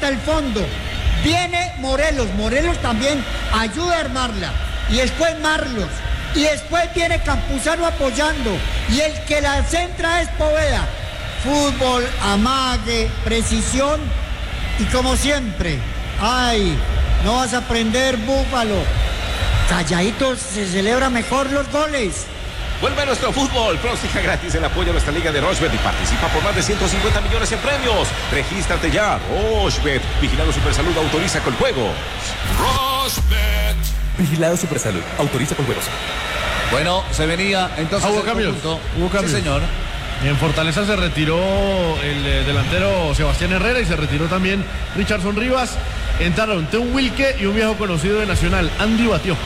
hasta el fondo. Viene Morelos también ayuda a armarla. Y después Marlos. Y después viene Campuzano apoyando. Y el que la centra es Poveda. Fútbol, amague, precisión. Y como siempre, ay, no vas a aprender, Búfalo. Calladitos se celebra mejor los goles. Vuelve a nuestro fútbol, Próxima gratis el apoyo a nuestra liga de Rochebet y participa por más de 150 millones en premios. Regístrate ya, Rochebet, Vigilado Supersalud, autoriza con juegos. Rochebet. Vigilado Supersalud, autoriza con juegos. Bueno, se venía entonces. Hubo cambios. Hubo cambios. Sí, señor. En Fortaleza se retiró el delantero Sebastián Herrera y se retiró también Richardson Rivas. Entraron Teo Wilke y un viejo conocido de Nacional, Andy Batió.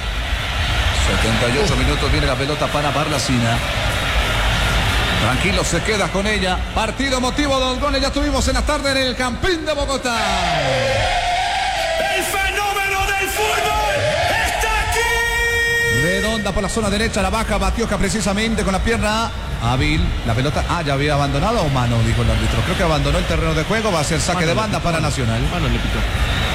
78 minutos, viene la pelota para Barlacina. Tranquilo, se queda con ella. Partido motivo, 2 goles ya tuvimos en la tarde en el Campín de Bogotá. El fenómeno del fútbol está aquí. Redonda por la zona derecha, la baja Batioca precisamente con la pierna hábil. La pelota, ya había abandonado o mano, dijo el árbitro. Creo que abandonó el terreno de juego, va a ser saque de banda para Nacional. Mano le pitó.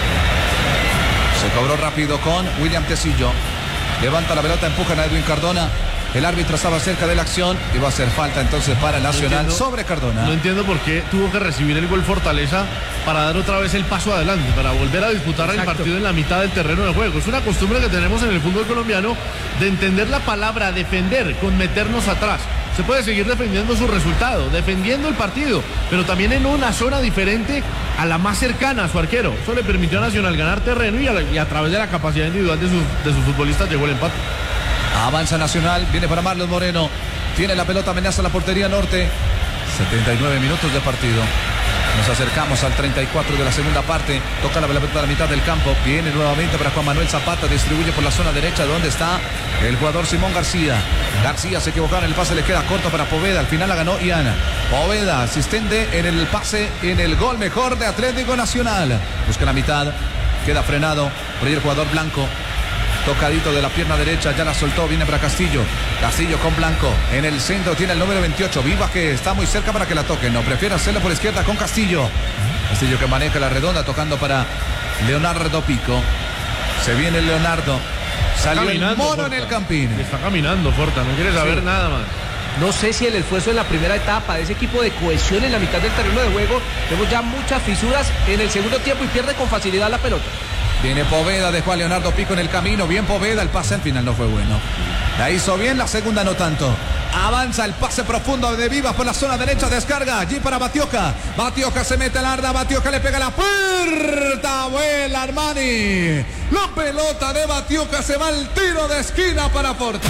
Se cobró rápido con William Tecillo. Levanta la pelota, empujan a Edwin Cardona. El árbitro estaba cerca de la acción y va a ser falta entonces para Nacional sobre Cardona. No entiendo por qué tuvo que recibir el gol Fortaleza para dar otra vez el paso adelante, para volver a disputar el partido en la mitad del terreno de juego. Es una costumbre que tenemos en el fútbol colombiano de entender la palabra defender con meternos atrás. Se puede seguir defendiendo su resultado, defendiendo el partido, pero también en una zona diferente a la más cercana a su arquero. Eso le permitió a Nacional ganar terreno y a través de la capacidad individual de sus futbolistas llegó el empate. Avanza Nacional, viene para Marlos Moreno. Tiene la pelota, amenaza la portería norte. 79 minutos de partido. Nos acercamos al 34 de la segunda parte. Toca la pelota a la mitad del campo. Viene nuevamente para Juan Manuel Zapata. Distribuye por la zona derecha donde está el jugador Simón García. García se equivocó en el pase, le queda corto para Poveda. Al final la ganó Iana. Poveda, asistente en el pase, en el gol mejor de Atlético Nacional. Busca la mitad. Queda frenado por ahí el jugador Blanco. Tocadito de la pierna derecha, ya la soltó, viene para Castillo. Castillo con Blanco, en el centro tiene el número 28, Viva que está muy cerca para que la toque, no, prefiere hacerlo por la izquierda con Castillo. Castillo que maneja la redonda, tocando para Leonardo Pico. Se viene Leonardo, salió el mono Forta en el Campín. Está caminando Forta, no quiere saber nada más. No sé si el esfuerzo en la primera etapa de ese equipo de cohesión en la mitad del terreno de juego, vemos ya muchas fisuras en el segundo tiempo y pierde con facilidad la pelota. Viene Poveda, dejó a Leonardo Pico en el camino. Bien Poveda, el pase al final no fue bueno. La hizo bien, la segunda no tanto. Avanza el pase profundo de Vivas por la zona derecha, descarga allí para Batioca. Batioca se mete al arda, Batioca le pega la puerta. Vuela Armani. La pelota de Batioca se va al tiro de esquina para Porta.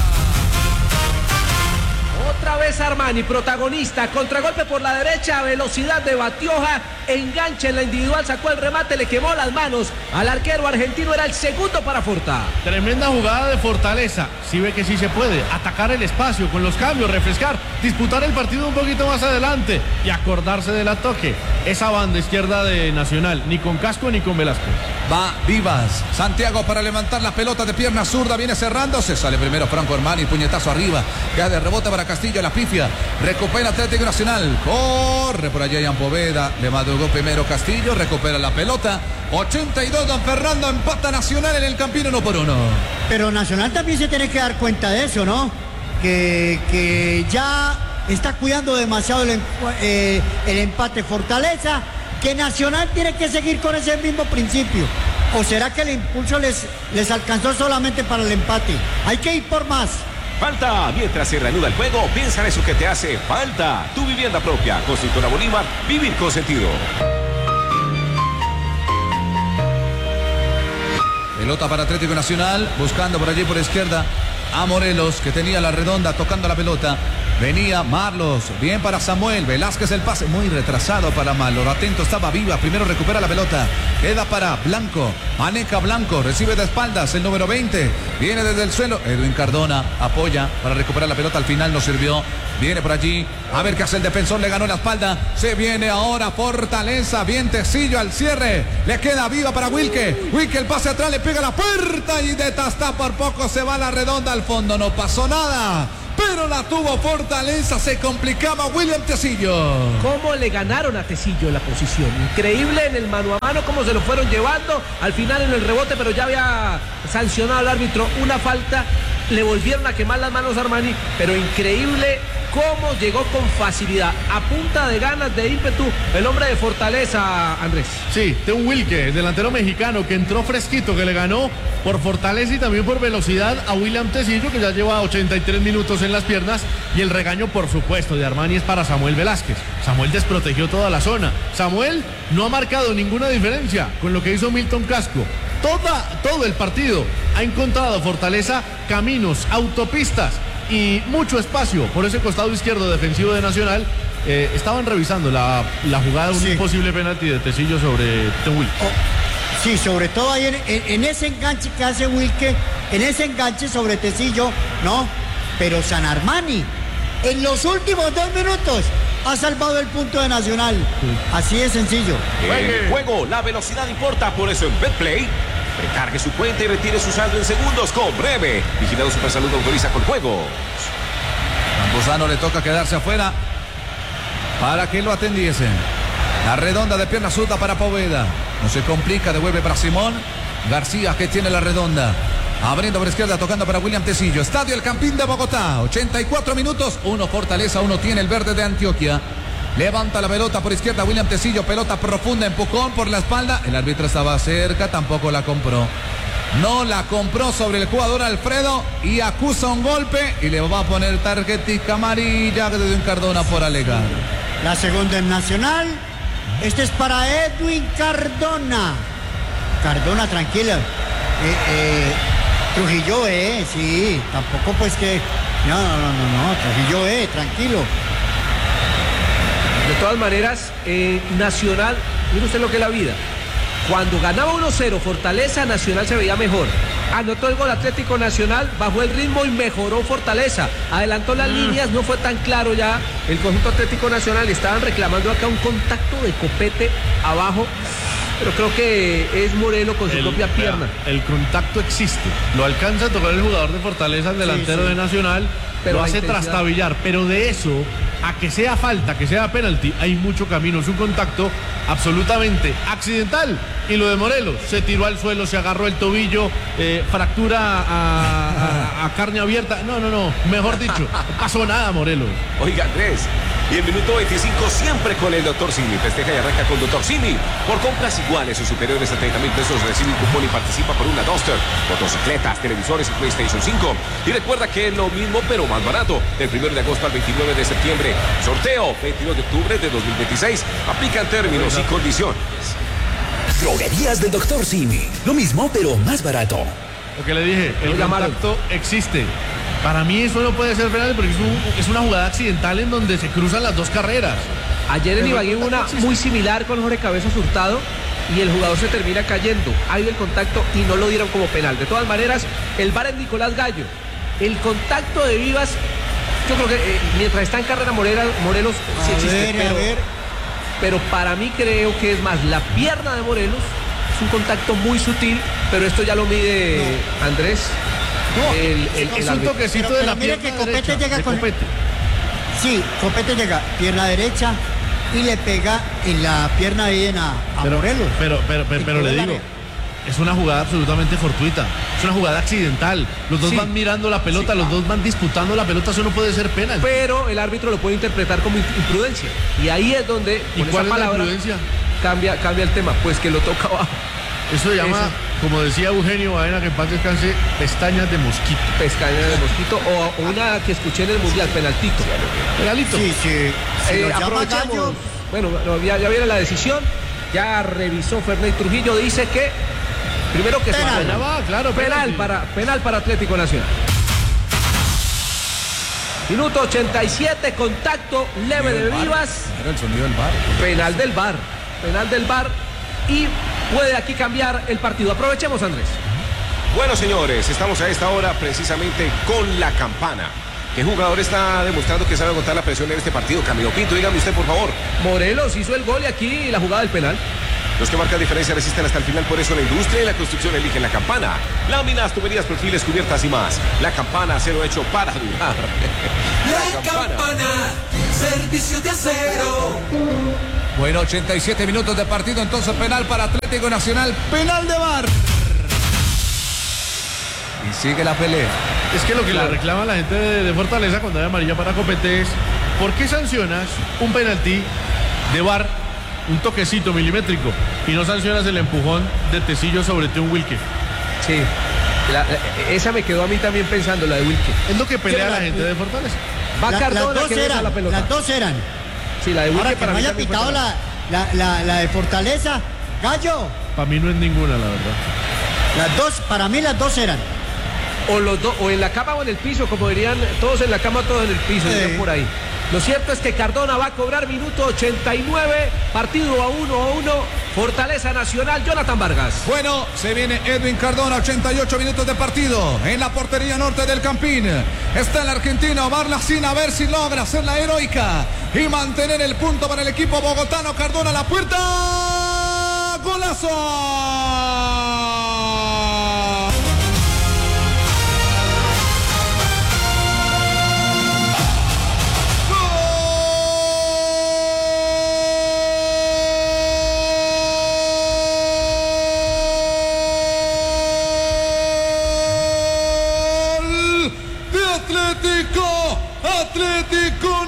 Otra vez Armani, protagonista, contragolpe por la derecha, velocidad de Batioja, enganche en la individual, sacó el remate, le quemó las manos al arquero argentino, era el segundo para Forta. Tremenda jugada de Fortaleza, sí ve que sí se puede, atacar el espacio con los cambios, refrescar, disputar el partido un poquito más adelante y acordarse del toque. Esa banda izquierda de Nacional, ni con Casco ni con Velasco. Va Vivas, Santiago para levantar la pelota de pierna zurda, viene cerrando, se sale primero Franco Armani, puñetazo arriba, queda de rebote para Castillo, la pifia, recupera Atlético Nacional, corre por allá Ian Poveda, le madrugó primero Castillo, recupera la pelota, 82 don Fernando, empata Nacional en el Campín 1-1. Pero Nacional también se tiene que dar cuenta de eso, ¿no? Que ya está cuidando demasiado el empate Fortaleza, que Nacional tiene que seguir con ese mismo principio. ¿O será que el impulso les alcanzó solamente para el empate? Hay que ir por más. Falta, mientras se reanuda el juego, piensa en eso que te hace falta. Tu vivienda propia, Constructora Bolívar, vivir con sentido. Pelota para Atlético Nacional, buscando por allí por izquierda a Morelos, que tenía la redonda tocando la pelota. Venía Marlos, bien para Samuel Velázquez, el pase muy retrasado para Marlos, atento estaba Viva, primero recupera la pelota, queda para Blanco, maneja Blanco, recibe de espaldas el número 20, viene desde el suelo, Edwin Cardona apoya para recuperar la pelota, al final no sirvió, viene por allí, a ver qué hace el defensor, le ganó la espalda, se viene ahora Fortaleza, bien Tecillo al cierre, le queda Viva para Wilke, el pase atrás, le pega la puerta y de Tastá por poco se va la redonda al fondo, no pasó nada. pero la tuvo Fortaleza, se complicaba William Tecillo. ¿Cómo le ganaron a Tecillo en la posición? Increíble en el mano a mano, cómo se lo fueron llevando, al final en el rebote, pero ya había sancionado al árbitro una falta, le volvieron a quemar las manos a Armani, pero increíble cómo llegó con facilidad, a punta de ganas, de ímpetu, el hombre de Fortaleza, Andrés. Sí, Teo Wilke, el delantero mexicano que entró fresquito, que le ganó por fortaleza y también por velocidad a William Tecillo, que ya lleva 83 minutos en las piernas, y el regaño, por supuesto, de Armani es para Samuel Velázquez. Samuel desprotegió toda la zona. Samuel no ha marcado ninguna diferencia con lo que hizo Milton Casco. Todo el partido ha encontrado Fortaleza caminos, autopistas y mucho espacio por ese costado izquierdo defensivo de Nacional. Estaban revisando la jugada de un posible penalti de Tecillo sobre Teo Wilke. Sí, sobre todo ahí en ese enganche que hace Wilke, en ese enganche sobre Tecillo, no, pero San Armani, en los últimos 2 minutos, ha salvado el punto de Nacional. Así de sencillo. En el juego, la velocidad importa, por eso en Betplay, recargue su cuenta y retire su saldo en segundos con Breve. Vigilado Supersalud autoriza con juegos. Campuzano le toca quedarse afuera para que lo atendiesen. La redonda de pierna zurda para Poveda. No se complica, devuelve para Simón. García, que tiene la redonda. Abriendo por izquierda, tocando para William Tecillo. Estadio El Campín de Bogotá. 84 minutos. 1 Fortaleza, 1 tiene el verde de Antioquia. Levanta la pelota por izquierda William Tecillo. Pelota profunda, empujón por la espalda. El árbitro estaba cerca, tampoco la compró. No la compró sobre el jugador Alfredo y acusa un golpe y le va a poner tarjetica amarilla de Edwin Cardona por alegar. La segunda en Nacional. Este es para Edwin Cardona. Cardona, tranquila. Trujillo, sí. Tampoco pues que... No. Trujillo, tranquilo. De todas maneras, Nacional, mire usted lo que es la vida. Cuando ganaba 1-0 Fortaleza, Nacional se veía mejor. Anotó el gol Atlético Nacional, bajó el ritmo y mejoró Fortaleza. Adelantó las líneas, no fue tan claro ya el conjunto Atlético Nacional. Estaban reclamando acá un contacto de Copete abajo, pero creo que es Morelo con su propia pierna. El contacto existe. Lo alcanza a tocar el jugador de Fortaleza, el delantero de Nacional, pero lo hace trastabillar. Pero de eso a que sea falta, que sea penalti, hay mucho camino. Es un contacto absolutamente accidental. Y lo de Morelos, se tiró al suelo, se agarró el tobillo, fractura a carne abierta. No, mejor dicho, no pasó nada, Morelos. Oiga, Andrés, y en minuto 25 siempre con el Dr. Simi. Festeja y arranca con Dr. Simi. Por compras iguales o superiores a 30,000 pesos recibe un cupón y participa por una Duster, motocicletas, televisores y PlayStation 5. Y recuerda que es lo mismo pero más barato. Del 1 de agosto al 29 de septiembre. Sorteo 22 de octubre de 2026. Aplican términos y condiciones. Droguerías del Dr. Simi. Lo mismo, pero más barato. Lo que le dije, el contacto existe. Para mí eso no puede ser penal porque es una jugada accidental en donde se cruzan las dos carreras. Ayer en Ibagué hubo una muy similar con Jorge Cabezas Hurtado y el jugador se termina cayendo. Hay el contacto y no lo dieron como penal. De todas maneras, el VAR es Nicolás Gallo. El contacto de Vivas, yo creo que mientras está en carrera Morelos sí existe, pero para mí creo que es más la pierna de Morelos, es un contacto muy sutil, pero esto ya lo mide Andrés. Es un toquecito de la pierna que Copete derecha, llega con... Copete. Sí, Copete llega, pierna derecha y le pega en la pierna bien a Morelos. Pero le digo, es una jugada absolutamente fortuita, es una jugada accidental. Los dos van mirando la pelota, los dos van disputando la pelota, eso no puede ser penal. Pero el árbitro lo puede interpretar como imprudencia. Y ahí es donde, ¿y cuál es la imprudencia? Cambia el tema, pues que lo toca abajo. Eso se llama, como decía Eugenio Baena, que en paz descanse, pestañas de mosquito. Pestañas de mosquito o una que escuché en el Mundial, penaltito. Penalito. Sí. Aprovechamos. Bueno, ya viene la decisión. Ya revisó Ferney Trujillo, dice que primero que penal para Atlético Nacional. Minuto 87, contacto leve de Vivas. Era el sonido del VAR. Penal del VAR y puede aquí cambiar el partido. Aprovechemos, Andrés. Bueno, señores, estamos a esta hora precisamente con la campana. ¿Qué jugador está demostrando que sabe aguantar la presión en este partido? Camilo Pinto, dígame usted, por favor. Morelos hizo el gol y aquí la jugada del penal. Los que marcan diferencia resisten hasta el final, por eso la industria y la construcción eligen la Campana. Láminas, tuberías, perfiles, cubiertas y más. La Campana, acero hecho para durar. La Campana, servicio de acero. Bueno, 87 minutos de partido, entonces penal para Atlético Nacional, penal de VAR. Y sigue la pelea. Es que lo que le reclama la gente de Fortaleza cuando hay amarilla para Copete es: ¿por qué sancionas un penalti de VAR, un toquecito milimétrico, y no sancionas el empujón de Tecillo sobre Teun Wilke? Sí, esa me quedó a mí también pensando, la de Wilke. Es lo que pelea la gente de Fortaleza. Va Cardona que besa la pelota. Las dos eran. Sí, la de Wilke Ahora que para no mí haya también fue pitado la de Fortaleza, Gallo. Para mí no es ninguna, la verdad. Las dos, para mí las dos eran. O los dos, o en la cama o en el piso, como dirían, todos en la cama, todos en el piso, dirían por ahí. Lo cierto es que Cardona va a cobrar minuto 89, partido a 1-1, Fortaleza Nacional, Jonathan Vargas. Bueno, se viene Edwin Cardona, 88 minutos de partido en la portería norte del Campín. Está el argentino Barlacín, a ver si logra hacer la heroica y mantener el punto para el equipo bogotano. Cardona a la puerta, ¡golazo! Atlético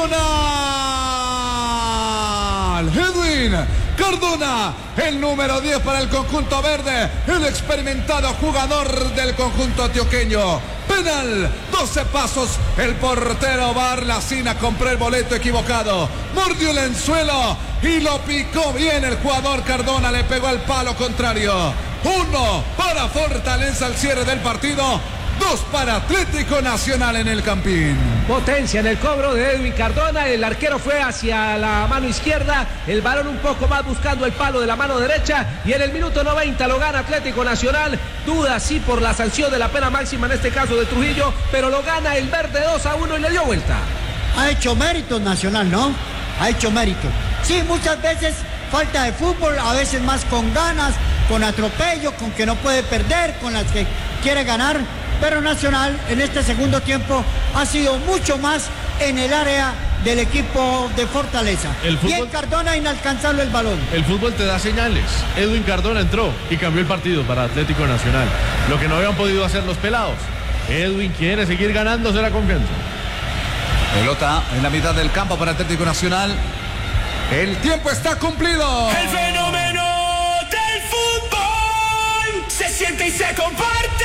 Nacional. Edwin Cardona, el número 10 para el conjunto verde, el experimentado jugador del conjunto antioqueño. Penal, 12 pasos, el portero Barlacina compró el boleto equivocado, mordió el anzuelo y lo picó bien el jugador Cardona, le pegó al palo contrario. 1 para Fortaleza al cierre del partido, 2 para Atlético Nacional en el Campín. Potencia en el cobro de Edwin Cardona, el arquero fue hacia la mano izquierda, el balón un poco más buscando el palo de la mano derecha y en el minuto 90 lo gana Atlético Nacional. Duda sí por la sanción de la pena máxima en este caso de Trujillo, pero lo gana el verde 2-1 y le dio vuelta. Ha hecho mérito Nacional, ¿no? Ha hecho mérito. Sí, muchas veces falta de fútbol, a veces más con ganas, con atropello, con que no puede perder, con las que quiere ganar. Pero Nacional en este segundo tiempo ha sido mucho más en el área del equipo de Fortaleza. Bien Cardona, inalcanzable el balón. El fútbol te da señales. Edwin Cardona entró y cambió el partido para Atlético Nacional. Lo que no habían podido hacer los pelados. Edwin quiere seguir ganándose la confianza. Pelota en la mitad del campo para Atlético Nacional. El tiempo está cumplido. El fenómeno del fútbol se siente y se comparte.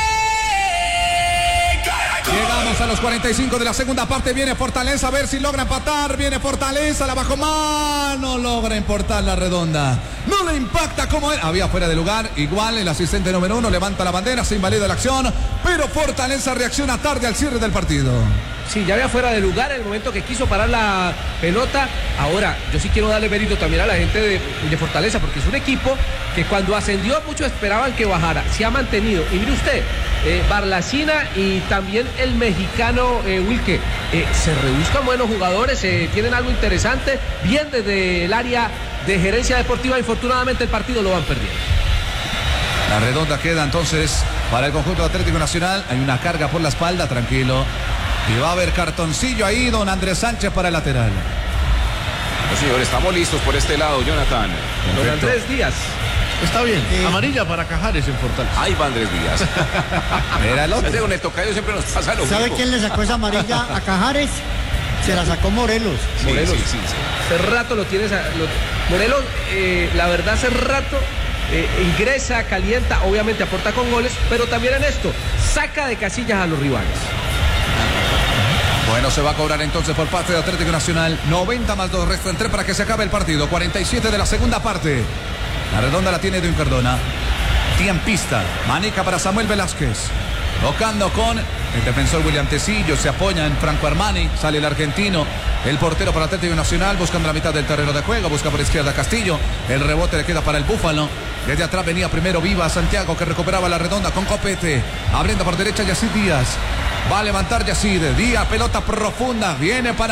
Llegamos a los 45 de la segunda parte. Viene Fortaleza, a ver si logra empatar. Viene Fortaleza, la bajó mano, logra importar la redonda. No le impacta como él. Había fuera de lugar. Igual el asistente número 1 levanta la bandera, se invalida la acción. Pero Fortaleza reacciona tarde al cierre del partido. Sí, ya había fuera de lugar en el momento que quiso parar la pelota. Ahora, yo sí quiero darle mérito también a la gente de Fortaleza, porque es un equipo que cuando ascendió muchos esperaban que bajara. Se ha mantenido. Y mire usted, Barlacina y también el mexicano Wilke. Se rebuscan buenos jugadores, tienen algo interesante. Bien desde el área de gerencia deportiva. Infortunadamente el partido lo van perdiendo. La redonda queda entonces para el conjunto Atlético Nacional. Hay una carga por la espalda, tranquilo. Y va a haber cartoncillo ahí, don Andrés Sánchez para el lateral. Los señores, estamos listos por este lado, Jonathan. Don Andrés Díaz. Está bien, amarilla para Cajares en Fortaleza. Ahí va Andrés Díaz. Era el otro. Con el tocayo siempre nos pasa lo mismo. ¿Sabe quién le sacó esa amarilla a Cajares? Se la sacó Morelos. Sí, Morelos. sí. Hace rato lo tienes. Morelos, la verdad, hace rato ingresa, calienta, obviamente aporta con goles, pero también en esto, saca de casillas a los rivales. Bueno, se va a cobrar entonces por parte de Atlético Nacional. 90 más 2, restan 3 para que se acabe el partido. 47 de la segunda parte. La redonda la tiene Edwin Cardona. Tiempista. Maneja para Samuel Velázquez. Tocando con el defensor William Tecillo. Se apoya en Franco Armani. Sale el argentino. El portero para Atlético Nacional. Buscando la mitad del terreno de juego. Busca por izquierda Castillo. El rebote le queda para el Búfalo. Desde atrás venía primero Viva Santiago, que recuperaba la redonda con Copete. Abriendo por derecha Yacid Díaz. Va a levantar Yacid. Díaz, pelota profunda. Viene para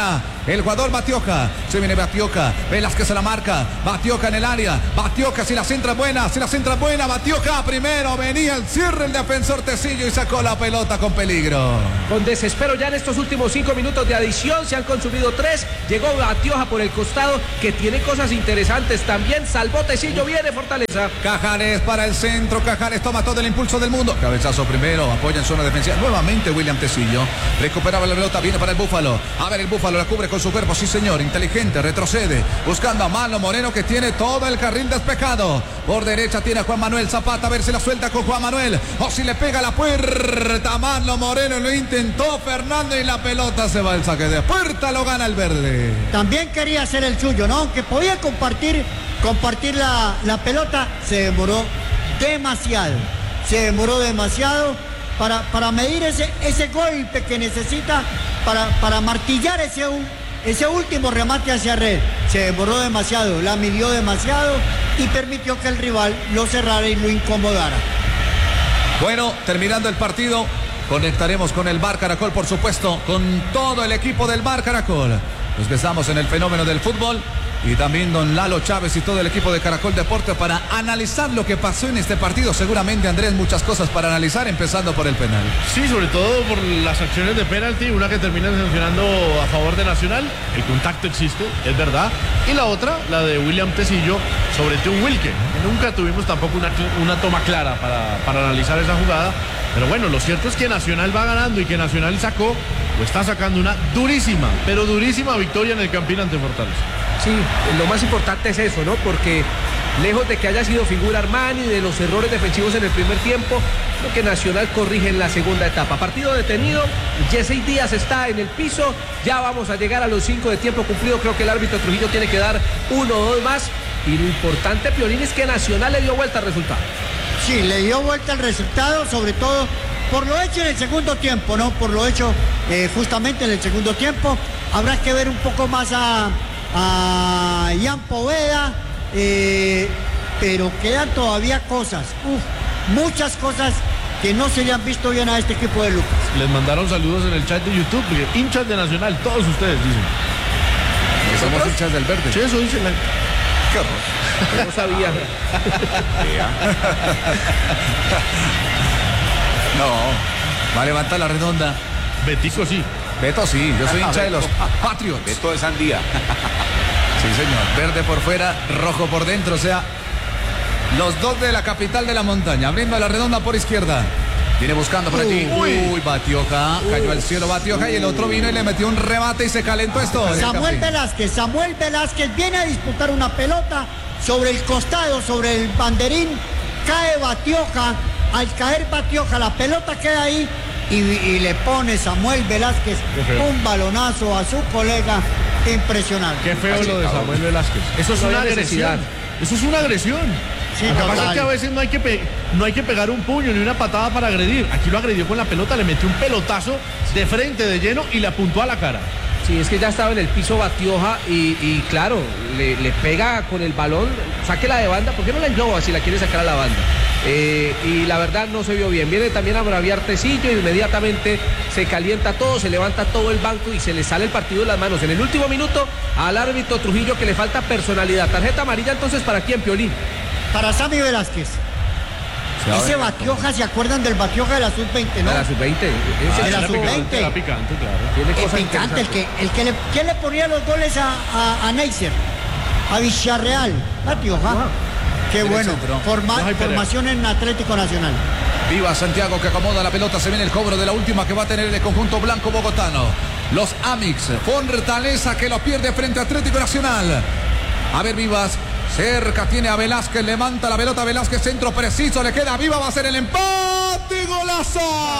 El jugador Batioja. Se viene Batioja. Velázquez se la marca. Batioja en el área. Batioja, si la centra es buena. Batioja primero. Venía el cierre el defensor Tecillo y sacó la pelota con peligro. Con desespero ya en estos últimos 5 minutos de adición. Se han consumido 3. Llegó Batioja por el costado, que tiene cosas interesantes. También salvó Tecillo. Viene Fortaleza. Cajares para el centro. Cajares toma todo el impulso del mundo. Cabezazo primero. Apoya en zona defensiva. Nuevamente William Tecillo. Recuperaba la pelota. Viene para el Búfalo. A ver, el Búfalo la cubre con su cuerpo. Sí, señor. Inteligente. Retrocede. Buscando a Malo Moreno, que tiene todo el carril despejado. Por derecha tiene a Juan Manuel Zapata. A ver si la suelta con Juan Manuel. O si le pega la puerta. Malo Moreno lo intentó Fernando y la pelota se va al saque de puerta. Lo gana el verde. También quería hacer el suyo, ¿no? Aunque podía compartir la pelota, se demoró demasiado para medir ese golpe que necesita para martillar ese último remate hacia red. Se demoró demasiado, la midió demasiado y permitió que el rival lo cerrara y lo incomodara. Bueno, terminando el partido, conectaremos con el Bar Caracol, por supuesto, con todo el equipo del Bar Caracol. Los que estamos en el fenómeno del fútbol. Y también don Lalo Chávez y todo el equipo de Caracol Deporte para analizar lo que pasó en este partido. Seguramente, Andrés, muchas cosas para analizar, empezando por el penal. Sí, sobre todo por las acciones de penalti, una que termina sancionando a favor de Nacional. El contacto existe, es verdad. Y la otra, la de William Tecillo sobre Teun Wilke. Nunca tuvimos tampoco una toma clara para analizar esa jugada. Pero bueno, lo cierto es que Nacional va ganando y que Nacional está sacando una durísima, pero durísima victoria en el Campín ante Fortaleza. Sí, lo más importante es eso, ¿no? Porque lejos de que haya sido figura Armani, de los errores defensivos en el primer tiempo, lo que Nacional corrige en la segunda etapa. Partido detenido, Yesey Díaz está en el piso, ya vamos a llegar a los 5 de tiempo cumplido. Creo que el árbitro Trujillo tiene que dar 1 o 2 más. Y lo importante, Piolín, es que Nacional le dio vuelta al resultado. Sí, le dio vuelta al resultado, sobre todo por lo hecho en el segundo tiempo, ¿no? Por lo hecho justamente en el segundo tiempo. Habrá que ver un poco más a Ian Poveda, pero quedan todavía cosas, muchas cosas que no se le han visto bien a este equipo de Lucas. Les mandaron saludos en el chat de YouTube, hinchas de Nacional, todos ustedes dicen. Somos hinchas del verde. Sí, eso dicen. Qué horror. No sabía. No, va a levantar la redonda. Betico sí. Beto sí, yo soy hincha de los Patriots. Beto de sandía. Sí, señor. Verde por fuera, rojo por dentro, o sea, los dos de la capital de la montaña. Abriendo la redonda por izquierda. Viene buscando por allí. Uy, Batioja. Cayó al cielo Batioja y el otro vino y le metió un remate y se calentó esto. Samuel Velázquez viene a disputar una pelota sobre el costado, sobre el banderín. Cae Batioja. Al caer Batioja, la pelota queda ahí. Y le pone Samuel Velázquez un balonazo a su colega impresionante. Qué feo lo de Samuel Velázquez. Eso es una agresión. Eso es una agresión. Sí, lo que pasa es que a veces no hay que pegar un puño ni una patada para agredir. Aquí lo agredió con la pelota, le metió un pelotazo de frente, de lleno y le apuntó a la cara. Sí, es que ya estaba en el piso Batioja y claro, le pega con el balón, sáquela de banda, ¿por qué no la engloba si la quiere sacar a la banda? Y la verdad no se vio bien. Viene también a braviar Tecillo, inmediatamente se calienta todo, se levanta todo el banco y se le sale el partido de las manos. En el último minuto al árbitro Trujillo, que le falta personalidad. Tarjeta amarilla entonces, ¿para quién, Piolín? Para Sammy Velázquez. Ese Batioja, ¿se acuerdan del Batioja de la Sub-20, no? De la Sub-20. De la Sub-20. Era picante, claro. Tiene cosas Picante, ¿quién le ponía los goles a Neisser? A Villarreal. Batioja. Qué bueno. Formación en Atlético Nacional. Viva Santiago, que acomoda la pelota. Se viene el cobro de la última que va a tener el conjunto blanco bogotano. Los Amix. Fortaleza, que lo pierde frente a Atlético Nacional. A ver, Vivas. Cerca tiene a Velázquez, levanta la pelota Velázquez, centro preciso, le queda Viva, va a ser el empate, golazo.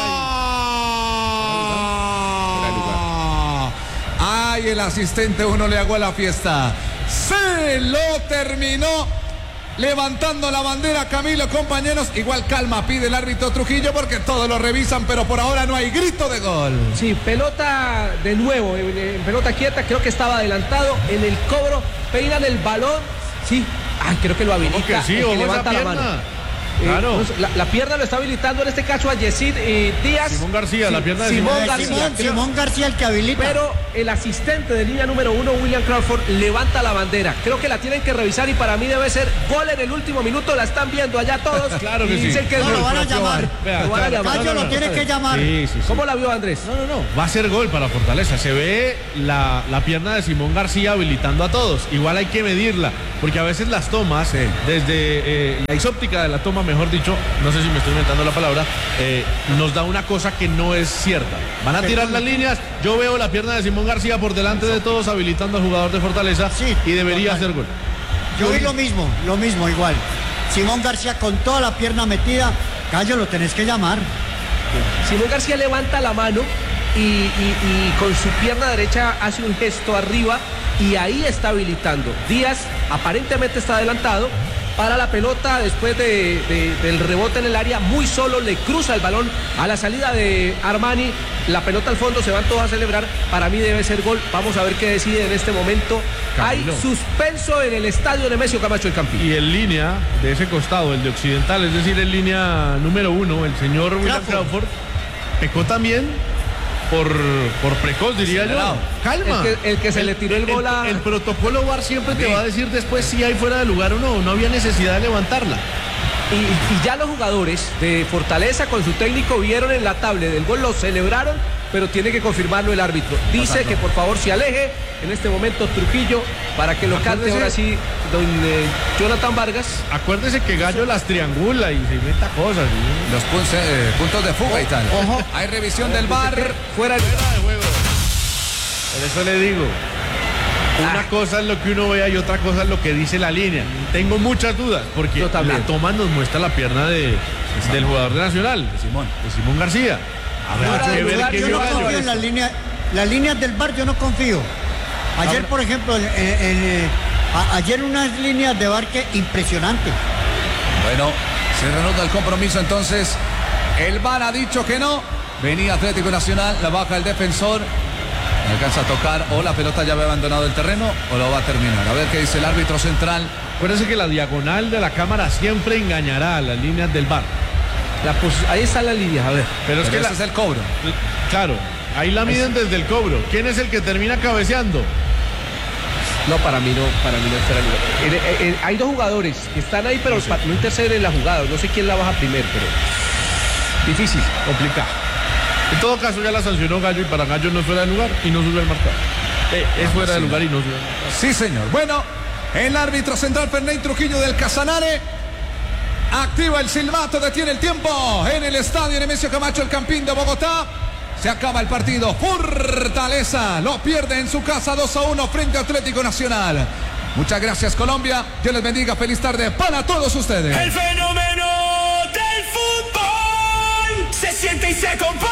Ay, el asistente uno le hago a la fiesta. Se lo terminó levantando la bandera Camilo, compañeros. Igual calma pide el árbitro Trujillo porque todos lo revisan, pero por ahora no hay grito de gol. Sí, pelota de nuevo, en pelota quieta, creo que estaba adelantado en el cobro, peinan el balón. Sí, creo que lo habilita. Que sí, el que levanta la mano. Claro. La pierna lo está habilitando en este caso a Yesid Díaz. Simón García, la pierna de Simón García. Simón García el que habilita. Pero el asistente de línea número 1, William Crawford, levanta la bandera. Creo que la tienen que revisar y para mí debe ser gol en el último minuto. La están viendo allá todos. Claro que y sí. dicen que No, lo van a llamar. Gallo lo tiene que llamar. Sí. ¿Cómo la vio Andrés? No. Va a ser gol para Fortaleza. Se ve la pierna de Simón García habilitando a todos. Igual hay que medirla, porque a veces las tomas, desde la isóptica de la toma, mejor dicho, no sé si me estoy inventando la palabra, nos da una cosa que no es cierta. Van a tirar las líneas, yo veo la pierna de Simón García por delante de todos, habilitando al jugador de Fortaleza, y debería hacer gol. Yo vi lo mismo, igual. Simón García con toda la pierna metida. Gallo, lo tenés que llamar. Simón García levanta la mano y con su pierna derecha hace un gesto arriba y ahí está habilitando. Díaz aparentemente está adelantado para la pelota después del rebote en el área, muy solo, le cruza el balón a la salida de Armani, la pelota al fondo, se van todos a celebrar. Para mí debe ser gol. Vamos a ver qué decide en este momento. Camilo. Hay suspenso en el estadio Nemesio Camacho el Campín. Y en línea de ese costado, el de Occidental, es decir, en línea número 1, el señor William Crawford pecó también por precoz, diría yo. Calma. El que se le tiró el gol a... El protocolo VAR siempre te va a decir después si hay fuera de lugar o no. No había necesidad de levantarla. Y ya los jugadores de Fortaleza con su técnico vieron en la tablet del gol, lo celebraron, pero tiene que confirmarlo el árbitro. Dice que por favor se aleje en este momento Trujillo para que lo cante ahora sí don Jonathan Vargas. Acuérdese que Gallo las triangula y se inventa cosas. ¿Sí? Los puntos de fuga y tal. Ojo. Hay revisión del VAR. Fuera de juego. Por eso le digo. Una cosa es lo que uno vea y otra cosa es lo que dice la línea. Tengo muchas dudas porque la toma nos muestra la pierna del jugador de Nacional, de Simón García. Yo no confío en las líneas del VAR, yo no confío. Ayer, por ejemplo, ayer unas líneas de VAR que impresionante. Bueno, se reanuda el compromiso entonces. El VAR ha dicho que no. Venía Atlético Nacional, la baja el defensor. Alcanza a tocar o la pelota ya había abandonado el terreno o lo va a terminar. A ver qué dice el árbitro central. Acuérdense que la diagonal de la cámara siempre engañará a las líneas del VAR. Ahí está la línea, a ver. Pero es que ese es el cobro. Claro, ahí la miden desde el cobro. ¿Quién es el que termina cabeceando? No, para mí no espera lugar. Hay dos jugadores que están ahí, pero no interceden en la jugada. No sé quién la baja primero, pero difícil, complicado. En todo caso ya la sancionó Gallo y para Gallo no es fuera de lugar y no sube el marcador. Es fuera de lugar y no sube el marcador. Sí, señor. Bueno, el árbitro central Ferney Trujillo del Casanare activa el silbato, detiene el tiempo en el estadio Nemesio Camacho el Campín de Bogotá. Se acaba el partido. Fortaleza lo pierde en su casa 2-1 frente a Atlético Nacional. Muchas gracias, Colombia. Dios les bendiga. Feliz tarde para todos ustedes. El fenómeno del fútbol se siente y se comparte.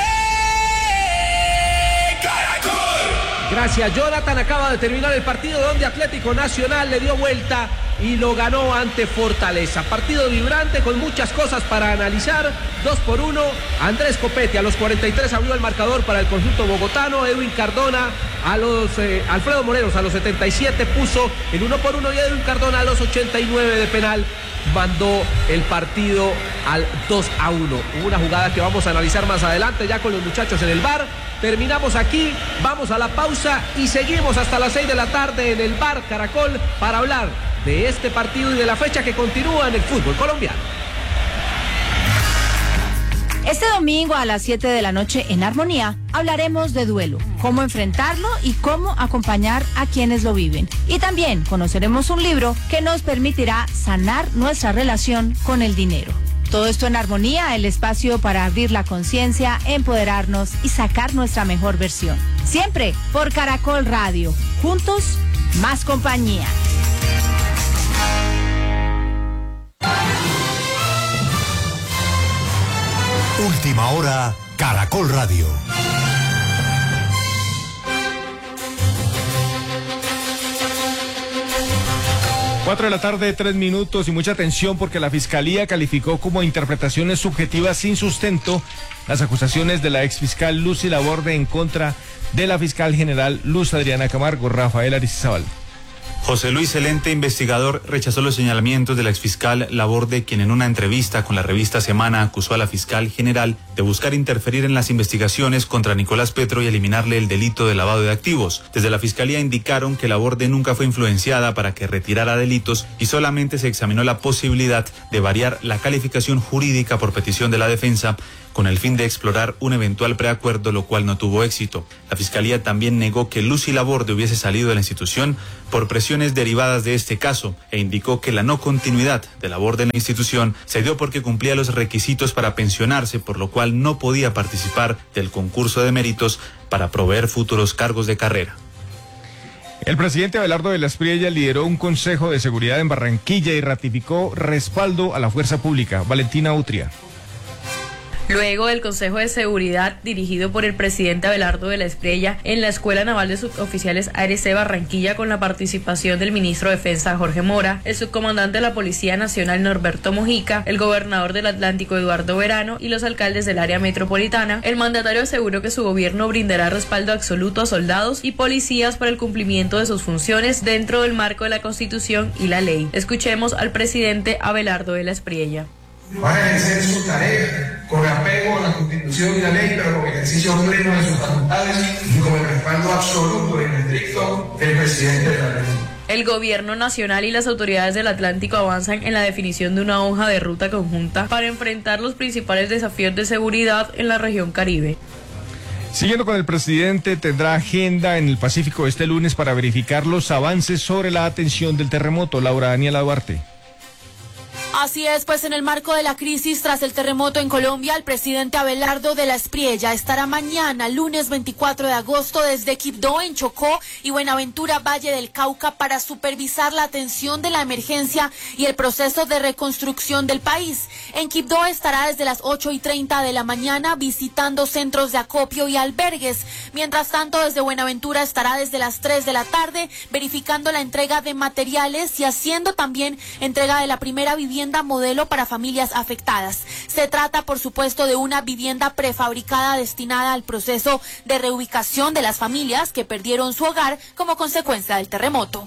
Caracol. Gracias, Jonathan. Acaba de terminar el partido donde Atlético Nacional le dio vuelta y lo ganó ante Fortaleza. Partido vibrante con muchas cosas para analizar. 2-1. Andrés Copete a los 43 abrió el marcador para el conjunto bogotano. Edwin Cardona Alfredo Morelos a los 77 puso el 1-1 y Edwin Cardona a los 89 de penal mandó el partido al 2-1. Hubo una jugada que vamos a analizar más adelante ya con los muchachos en el VAR. Terminamos aquí, vamos a la pausa y seguimos hasta las 6 de la tarde en el VAR Caracol para hablar de este partido y de la fecha que continúa en el fútbol colombiano. Este domingo a las 7 de la noche en Armonía hablaremos de duelo, cómo enfrentarlo y cómo acompañar a quienes lo viven. Y también conoceremos un libro que nos permitirá sanar nuestra relación con el dinero. Todo esto en Armonía, el espacio para abrir la conciencia, empoderarnos y sacar nuestra mejor versión. Siempre por Caracol Radio. Juntos, más compañía. Última hora, Caracol Radio. Cuatro de la tarde, 3 minutos y mucha atención porque la Fiscalía calificó como interpretaciones subjetivas sin sustento las acusaciones de la exfiscal Lucy Laborde en contra de la fiscal general Luz Adriana Camargo. Rafael Aristizábal. José Luis Celente, investigador, rechazó los señalamientos de la exfiscal Laborde, quien en una entrevista con la revista Semana acusó a la fiscal general de buscar interferir en las investigaciones contra Nicolás Petro y eliminarle el delito de lavado de activos. Desde la fiscalía indicaron que Laborde nunca fue influenciada para que retirara delitos y solamente se examinó la posibilidad de variar la calificación jurídica por petición de la defensa con el fin de explorar un eventual preacuerdo, lo cual no tuvo éxito. La fiscalía también negó que Lucy Laborde hubiese salido de la institución por presiones derivadas de este caso e indicó que la no continuidad de Laborde en la institución se dio porque cumplía los requisitos para pensionarse, por lo cual no podía participar del concurso de méritos para proveer futuros cargos de carrera. El presidente Abelardo de la Espriella lideró un consejo de seguridad en Barranquilla y ratificó respaldo a la fuerza pública. Valentina Utria. Luego del Consejo de Seguridad dirigido por el presidente Abelardo de la Espriella en la Escuela Naval de Suboficiales ARC Barranquilla, con la participación del ministro de Defensa Jorge Mora, el subcomandante de la Policía Nacional Norberto Mojica, el gobernador del Atlántico Eduardo Verano y los alcaldes del área metropolitana, el mandatario aseguró que su gobierno brindará respaldo absoluto a soldados y policías para el cumplimiento de sus funciones dentro del marco de la Constitución y la ley. Escuchemos al presidente Abelardo de la Espriella. Van a ejercer su tarea con apego a la Constitución y la ley, pero con ejercicio pleno de sus facultades y con el respaldo absoluto y estricto del presidente de la República. El gobierno nacional y las autoridades del Atlántico avanzan en la definición de una hoja de ruta conjunta para enfrentar los principales desafíos de seguridad en la región Caribe. Siguiendo con el presidente, tendrá agenda en el Pacífico este lunes para verificar los avances sobre la atención del terremoto. Laura Daniela Duarte. Así es, pues en el marco de la crisis tras el terremoto en Colombia, el presidente Abelardo de la Espriella estará mañana, lunes 24 de agosto, desde Quibdó, en Chocó, y Buenaventura, Valle del Cauca, para supervisar la atención de la emergencia y el proceso de reconstrucción del país. En Quibdó estará desde las 8:30 de la mañana visitando centros de acopio y albergues. Mientras tanto, desde Buenaventura estará desde las 3 de la tarde verificando la entrega de materiales y haciendo también entrega de la primera vivienda modelo para familias afectadas. Se trata, por supuesto, de una vivienda prefabricada destinada al proceso de reubicación de las familias que perdieron su hogar como consecuencia del terremoto.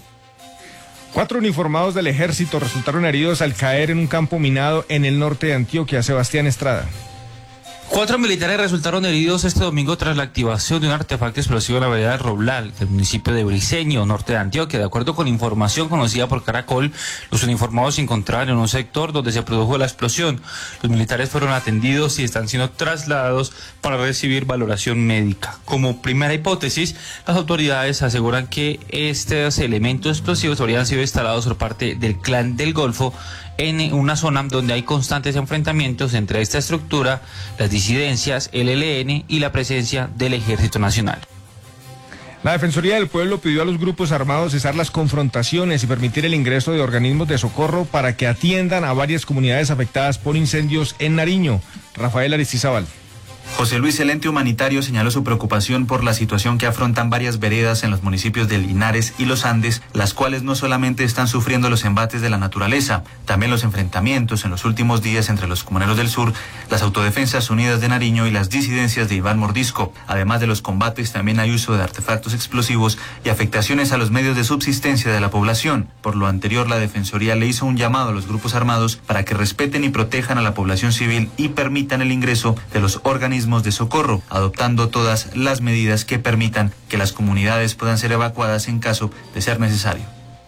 4 uniformados del ejército resultaron heridos al caer en un campo minado en el norte de Antioquia. Sebastián Estrada. 4 militares resultaron heridos este domingo tras la activación de un artefacto explosivo en la vereda de Roblal, del municipio de Briceño, norte de Antioquia. De acuerdo con información conocida por Caracol, los uniformados se encontraban en un sector donde se produjo la explosión. Los militares fueron atendidos y están siendo trasladados para recibir valoración médica. Como primera hipótesis, las autoridades aseguran que estos elementos explosivos habrían sido instalados por parte del Clan del Golfo en una zona donde hay constantes enfrentamientos entre esta estructura, las disidencias, el ELN y la presencia del Ejército Nacional. La Defensoría del Pueblo pidió a los grupos armados cesar las confrontaciones y permitir el ingreso de organismos de socorro para que atiendan a varias comunidades afectadas por incendios en Nariño. Rafael Aristizábal. José Luis Celente, humanitario, señaló su preocupación por la situación que afrontan varias veredas en los municipios de Linares y Los Andes, las cuales no solamente están sufriendo los embates de la naturaleza, también los enfrentamientos en los últimos días entre los comuneros del sur, las Autodefensas Unidas de Nariño y las disidencias de Iván Mordisco. Además de los combates, también hay uso de artefactos explosivos y afectaciones a los medios de subsistencia de la población. Por lo anterior, la Defensoría le hizo un llamado a los grupos armados para que respeten y protejan a la población civil y permitan el ingreso de los organismos de socorro, adoptando todas las medidas que permitan que las comunidades puedan ser evacuadas en caso de ser necesario.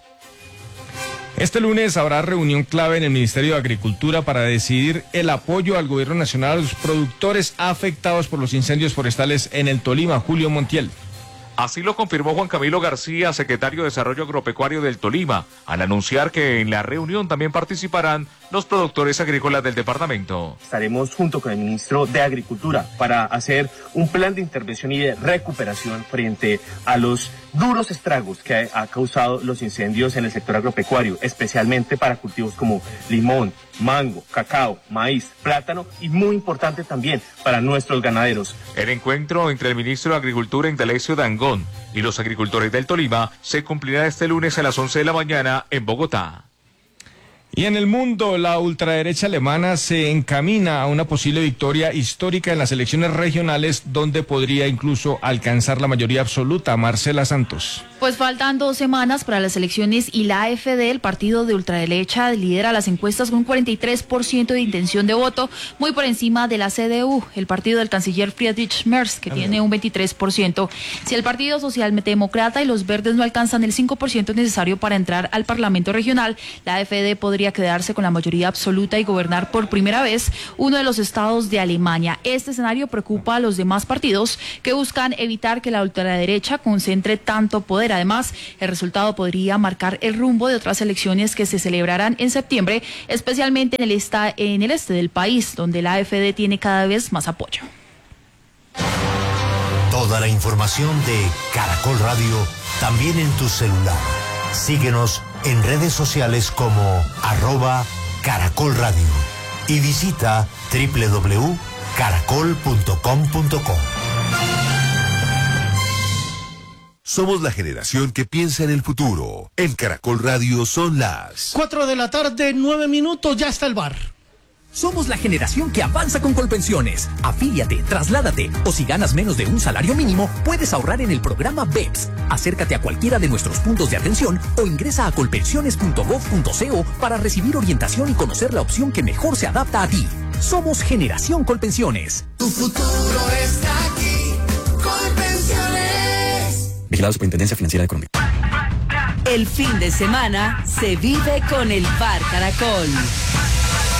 Este lunes habrá reunión clave en el Ministerio de Agricultura para decidir el apoyo al gobierno nacional a los productores afectados por los incendios forestales en el Tolima. Julio Montiel. Así lo confirmó Juan Camilo García, secretario de Desarrollo Agropecuario del Tolima, al anunciar que en la reunión también participarán los productores agrícolas del departamento. Estaremos junto con el ministro de Agricultura para hacer un plan de intervención y de recuperación frente a los duros estragos que ha causado los incendios en el sector agropecuario, especialmente para cultivos como limón, mango, cacao, maíz, plátano y muy importante también para nuestros ganaderos. El encuentro entre el ministro de Agricultura, Indalecio Dangond, y los agricultores del Tolima se cumplirá este lunes a las 11 de la mañana en Bogotá. Y en el mundo, la ultraderecha alemana se encamina a una posible victoria histórica en las elecciones regionales, donde podría incluso alcanzar la mayoría absoluta. Marcela Santos. Pues faltan 2 semanas para las elecciones y la AfD, el partido de ultraderecha, lidera las encuestas con un 43% de intención de voto, muy por encima de la CDU, el partido del canciller Friedrich Merz, que tiene un 23%. Si el Partido Socialdemócrata y los Verdes no alcanzan el 5% necesario para entrar al Parlamento regional, la AfD podría quedarse con la mayoría absoluta y gobernar por primera vez uno de los estados de Alemania. Este escenario preocupa a los demás partidos que buscan evitar que la ultraderecha concentre tanto poder. Además, el resultado podría marcar el rumbo de otras elecciones que se celebrarán en septiembre, especialmente en el este del país, donde la AfD tiene cada vez más apoyo. Toda la información de Caracol Radio también en tu celular. Síguenos en redes sociales como @Caracol Radio y visita www.caracol.com.co. Somos la generación que piensa en el futuro. En Caracol Radio son las 4 de la tarde, 9 minutos, ya está el bar. Somos la generación que avanza con Colpensiones. Afíliate, trasládate o si ganas menos de un salario mínimo, puedes ahorrar en el programa BEPS. Acércate a cualquiera de nuestros puntos de atención o ingresa a colpensiones.gov.co para recibir orientación y conocer la opción que mejor se adapta a ti. Somos Generación Colpensiones. Tu futuro está aquí. Colpensiones. Vigilado Superintendencia Financiera de Colombia. El fin de semana se vive con el Bar Caracol.